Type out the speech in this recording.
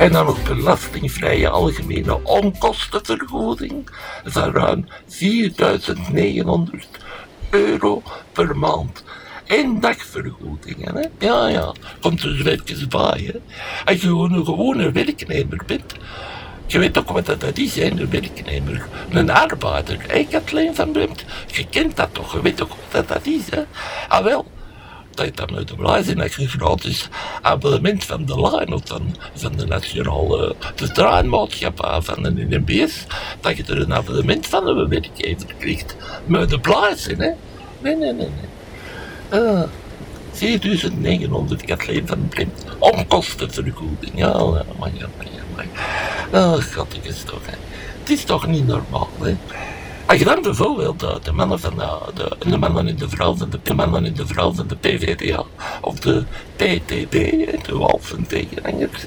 En dan nog belastingvrije algemene onkostenvergoeding van ruim 4.900 euro per maand. En dagvergoedingen, hè? Ja, komt er dus even bij, hè. Als je een gewone werknemer bent, je weet ook wat dat is, hè, een werknemer, een arbeider, hè, Kathleen van Bremt, je kent dat toch, je weet ook wat dat is, hè. Ah wel, dat je dan uit de blij zijn dat je een gratis abonnement van de Line of van de Nationale de Treinmaatschappij van de NMBS, dat je er een abonnement van een werkgever krijgt. Maar de blij zijn, hè. Nee. 4.900 Kathleen van Bremt. Onkostenvergoeding. Ja, maar. God, is toch, hè. Het is toch niet normaal, hè. Als je dan bijvoorbeeld de mannen van de mannen en de vrouw van de PVDA of de PTB, de Walsen tegenhangers,